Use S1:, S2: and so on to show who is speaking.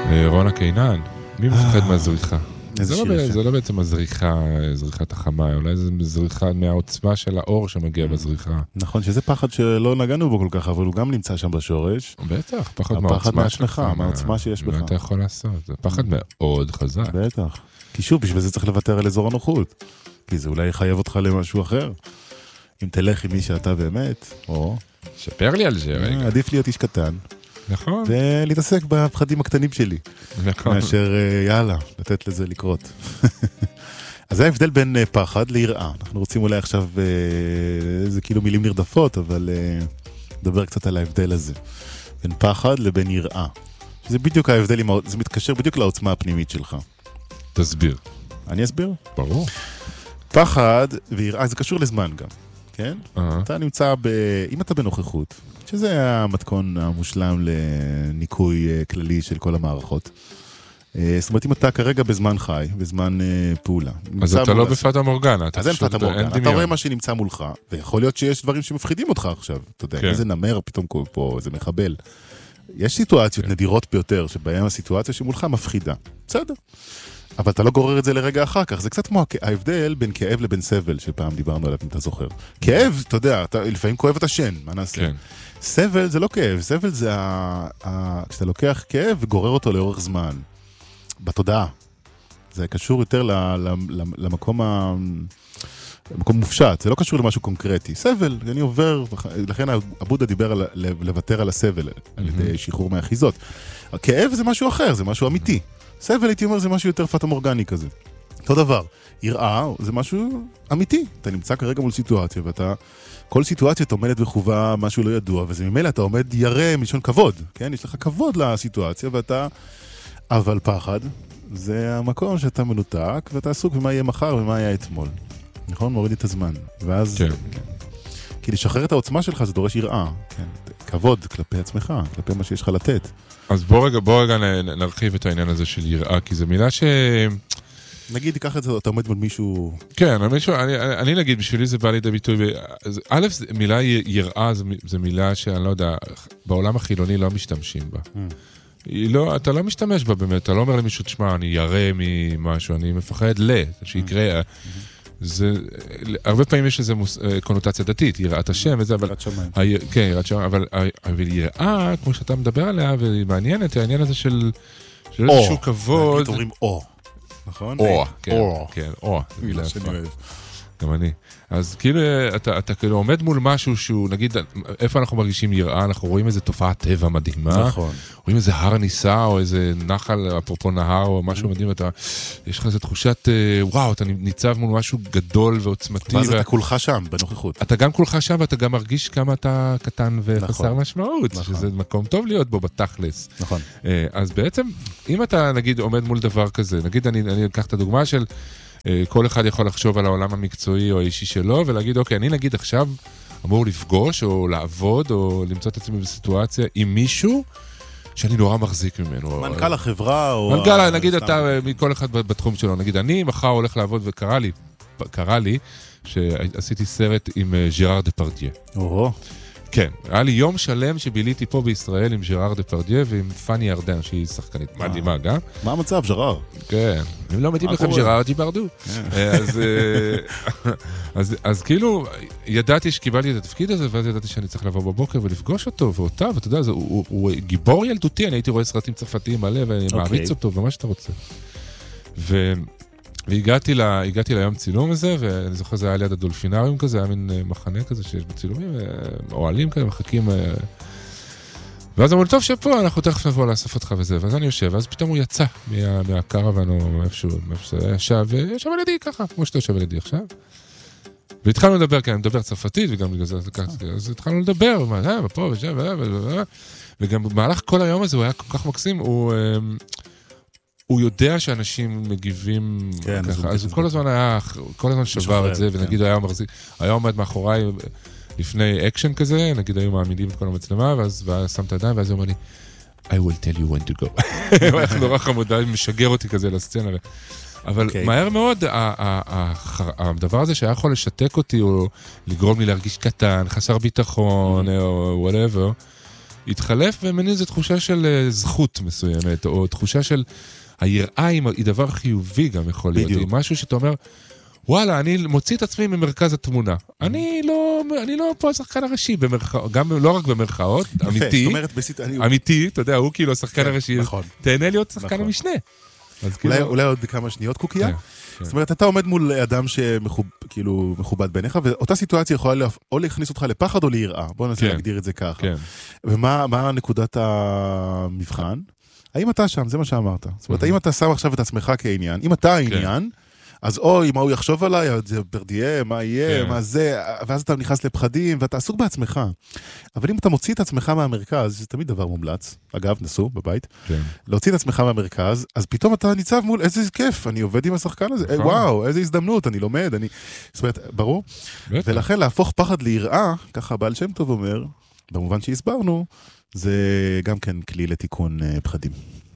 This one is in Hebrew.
S1: רונה קינן, מי מפחד מהזריחה? זה לא בעצם הזריחה, זריחת החמה, אולי זה זריחה מהעוצמה של האור שמגיע בזריחה.
S2: נכון, שזה פחד שלא נגענו בו כל כך, אבל הוא גם נמצא שם בשורש.
S1: בטח, פחד
S2: מהעוצמה שלך, מהעוצמה שיש בך.
S1: מה אתה יכול לעשות? זה פחד מאוד חזק.
S2: בטח. כי שוב, בשביל זה צריך לוותר על אזור הנוחות. כי זה אולי יחייב אותך למשהו אחר. אם תלך עם מי שאתה באמת, או...
S1: שפר לי על זה רגע.
S2: עדיף להיות איש קטן.
S1: נכון.
S2: ולהתעסק בפחדים הקטנים שלי.
S1: נכון.
S2: מאשר, יאללה, לתת לזה לקרות. אז זה ההבדל בין פחד ליראה. אנחנו רוצים אולי עכשיו, זה כאילו מילים נרדפות, אבל נדבר קצת על ההבדל הזה. בין פחד לבין יראה. שזה בדיוק ההבדל, זה מתקשר בדיוק לעוצמה הפנימית שלך.
S1: תסביר.
S2: אני אסביר?
S1: ברור.
S2: פחד ויראה, זה קשור לזמן גם, כן? אתה נמצא אם אתה בנוכחות, שזה המתכון המושלם לניקוי כללי של כל המערכות. זאת אומרת, אם אתה כרגע בזמן חי, בזמן פעולה.
S1: אז אתה לא בפאטה מורגנה.
S2: אז אין פאטה מורגנה. אתה רואה מה שנמצא מולך, ויכול להיות שיש דברים שמפחידים אותך עכשיו. אתה יודע, איזה נמר פתאום פה, איזה מחבל. יש סיטואציות נדירות ביותר, שבהן הסיטואציה שמולך מפחידה. בסדר. אבל אתה לא גורר את זה לרגע אחר כך. זה קצת כמו ההבדל בין כאב לבין סבל, שפעם דיברנו עליו, אם אתה זוכר. כאב, אתה יודע, לפעמים כואב את השן, מה נעשה? סבל זה לא כאב, סבל זה כשאתה לוקח כאב וגורר אותו לאורך זמן. בתודעה. זה קשור יותר למקום מופשט, זה לא קשור למשהו קונקרטי. סבל, אני עובר, לכן הבודה דיבר על לוותר על הסבל, על ידי שחרור מהאחיזות. הכאב זה משהו אחר, זה משהו אמיתי. סבל, הייתי אומר, זה משהו יותר פאטה מורגני כזה. אותו דבר, יראה זה משהו אמיתי. אתה נמצא כרגע מול סיטואציה, ואתה, כל סיטואציה אתה עומדת בחובה משהו לא ידוע, וזה ממילא אתה עומד ירא מלשון כבוד, כן? יש לך כבוד לסיטואציה, ואתה, אבל פחד, זה המקום שאתה מנותק, ואתה עסוק במה יהיה מחר ומה יהיה אתמול. נכון? מוריד את הזמן. ואז, כן. כי לשחרר את העוצמה שלך זה דורש יראה, כן? כבוד כלפי עצמך, כלפי מה שיש לך לתת.
S1: אז בוא רגע נרחיב את העניין הזה של יראה, כי זו מילה
S2: נגיד, תיקח את זה, אתה עומד מול מישהו...
S1: כן, אני נגיד, בשבילי זה בא לידי ביטוי, א', מילה יראה זו מילה שאני לא יודע, בעולם החילוני לא משתמשים בה. אתה לא משתמש בה באמת, אתה לא אומר למישהו, תשמע, אני ירא ממשהו, אני מפחד שיקרה. הרבה פעמים יש איזו קונוטציה דתית, יראת השם וזה, אבל...
S2: יראת שמיים.
S1: כן, יראת שמיים, אבל יראה, כמו שאתה מדבר עליה, והיא מעניינת, העניין הזה של איזשהו כבוד...
S2: נגיד אומרים או, נכון?
S1: או, כן, או.
S2: מילה שאני אוהב.
S1: גם אני. אז כאילו, אתה כאילו עומד מול משהו שהוא, נגיד, איפה אנחנו מרגישים יראה, אנחנו רואים איזו תופעת טבע מדהימה,
S2: נכון.
S1: רואים איזה הר ניסה, או איזה נחל, אפרופו נהר, או משהו מדהים, יש לך איזו תחושת, וואו, אתה ניצב מול משהו גדול ועוצמתי.
S2: ואז אתה כולך שם, בנוכחות.
S1: אתה גם כולך שם, ואתה גם מרגיש כמה אתה קטן וחסר משמעות, שזה מקום טוב להיות בו בתכלס.
S2: נכון.
S1: אז בעצם, אם אתה, נגיד, עומד מול דבר כזה, נגיד, אני אקח את הדוגמה של כל אחד יכול לחשוב על העולם המקצועי או האישי שלו, ולהגיד, אוקיי, אני נגיד עכשיו אמור לפגוש או לעבוד או למצוא את עצמי בסיטואציה עם מישהו שאני נורא מחזיק ממנו.
S2: מנכ"ל החברה או...
S1: מנכ"ל, נגיד אתה, מכל אחד בתחום שלו, נגיד אני מחר הולך לעבוד וקרה לי שעשיתי סרט עם ז'ראר דפרדיה. כן, היה לי יום שלם שביליתי פה בישראל עם ז'ראר דפרדיה ועם פני ירדן, שהיא שחקנית מדהימה גם.
S2: מה המצב, ז'ראר?
S1: כן, הם לא מתאים לכם ז'ראר דיברדו. אז כאילו, ידעתי שקיבלתי את התפקיד הזה, ואז ידעתי שאני צריך לבוא בבוקר ולפגוש אותו, ואותה, ואתה יודע, הוא גיבור ילדותי, אני הייתי רואה סרטים צרפתיים מלא, ואני מעריץ אותו, ומה שאתה רוצה. והגעתי ליום צילום הזה, ואני זוכר זה היה ליד הדולפינריום כזה, היה מין מחנה כזה שיש בצילומים, אוהלים כאלה, מחכים. ואז אמרו לי, טוב שפה, אנחנו תכף נבוא לאסוף אותך וזה, ואז אני יושב, ואז פתאום הוא יצא מהקרוון או איפשהו, ישב על ידי ככה, כמו שאתה יושב על ידי עכשיו. והתחלנו לדבר, כי אני מדבר צרפתית, וגם בגלל זה, אז התחלנו לדבר, ופה ושם, וגם במהלך כל היום הזה הוא היה כל כך מקסים, הוא יודע שאנשים מגיבים ככה, אז הוא כל הזמן שבר את זה, ונגיד היה עומד מאחוריי לפני אקשן כזה, נגיד היו מעמידים את כל המצלמה, ואז שם את הידיים, ואז הוא אומר לי, I will tell you when to go. הוא היה נורא חמודה, משגר אותי כזה לסצנה. אבל מהר מאוד, הדבר הזה שהיה יכול לשתק אותי, או לגרום לי להרגיש קטן, חסר ביטחון, או whatever, התחלף, ומניע זו תחושה של זכות מסוימת, או תחושה של היראה היא דבר חיובי גם יכול להיות. היא משהו שאתה אומר, וואלה, אני מוציא את עצמי ממרכז התמונה. אני לא פה השחקן הראשי, גם לא רק במרכאות, אמיתי. אמיתי, אתה יודע, הוא כאילו השחקן הראשי. תהנה להיות שחקן המשנה.
S2: אולי עוד כמה שניות קוקייה. זאת אומרת, אתה עומד מול אדם שכאילו מכובד בעיניך, ואותה סיטואציה יכולה או להכניס אותך לפחד או ליראה. בוא ננסה להגדיר את זה ככה. ומה נקודת המבחן? האם אתה שם? זה מה שאמרת. זאת אומרת, האם אתה שם עכשיו את עצמך כעניין? אם אתה העניין, אז אוי, מה הוא יחשוב עליי, זה ברדייה, מה יהיה, מה זה, ואז אתה נכנס לפחדים, ואתה עסוק בעצמך. אבל אם אתה מוציא את עצמך מהמרכז, זה תמיד דבר מומלץ, אגב, נסו בבית, להוציא את עצמך מהמרכז, אז פתאום אתה ניצב מול, איזה כיף, אני עובד עם השחקן הזה, וואו, איזה הזדמנות, אני לומד, זאת אומרת, ברור? ולכן להפוך פחד ליראה, ככה בעל שם טוב אומר, במובן שהסברנו, זה גם כן כלי לתיקון פחדים.